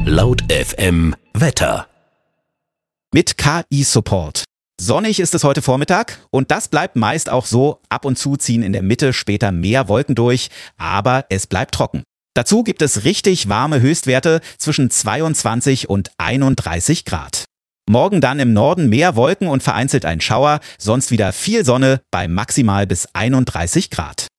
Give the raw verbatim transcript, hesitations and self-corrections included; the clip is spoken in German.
Laut F M Wetter. Mit K I-Support. Sonnig ist es heute Vormittag und das bleibt meist auch so. Ab und zu ziehen in der Mitte später mehr Wolken durch, aber es bleibt trocken. Dazu gibt es richtig warme Höchstwerte zwischen zweiundzwanzig und einunddreißig Grad. Morgen dann im Norden mehr Wolken und vereinzelt ein Schauer, sonst wieder viel Sonne bei maximal bis einunddreißig Grad.